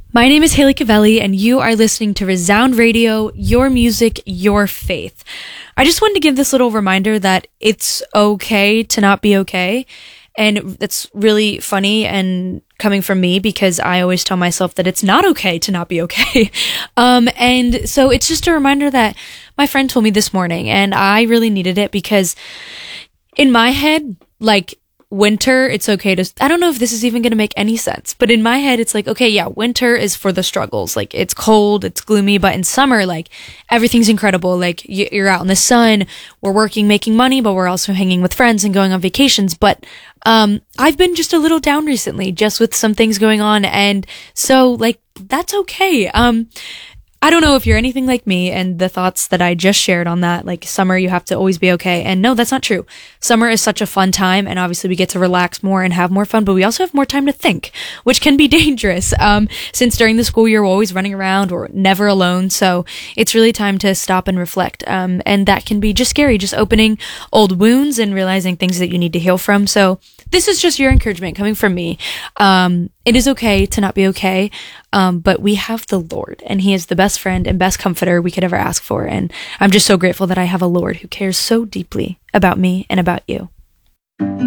My name is Haley Cavelli, and you are listening to Resound Radio, your music, your faith. I just wanted to give this little reminder that it's okay to not be okay. And that's really funny and coming from me because I always tell myself that it's not okay to not be okay. And so it's just a reminder that my friend told me this morning, and I really needed it because in my head, like, winter, it's okay to, I don't know if this is even going to make any sense, but in my head, it's like, okay, yeah, winter is for the struggles. Like, it's cold, it's gloomy, but in summer, like, everything's incredible. Like, you're out in the sun, we're working, making money, but we're also hanging with friends and going on vacations. But, I've been just a little down recently, just with some things going on. And so, like, that's okay. I don't know if you're anything like me and the thoughts that I just shared on that, like summer, you have to always be okay. And no, that's not true. Summer is such a fun time, and obviously we get to relax more and have more fun, but we also have more time to think, which can be dangerous. Since during the school year, we're always running around or never alone. So it's really time to stop and reflect. And that can be just scary, just opening old wounds and realizing things that you need to heal from. So this is just your encouragement coming from me. It is okay to not be okay. But we have the Lord, and He is the best friend and best comforter we could ever ask for. And I'm just so grateful that I have a Lord who cares so deeply about me and about you.